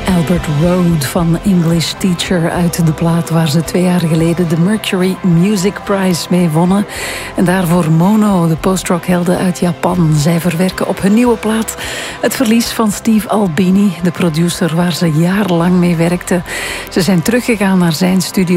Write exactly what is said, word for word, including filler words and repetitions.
Albert Road van English Teacher uit de plaat waar ze twee jaar geleden de Mercury Music Prize mee wonnen. En daarvoor Mono, de post-rock-helden uit Japan. Zij verwerken op hun nieuwe plaat het verlies van Steve Albini, de producer waar ze jarenlang mee werkten. Ze zijn teruggegaan naar zijn studio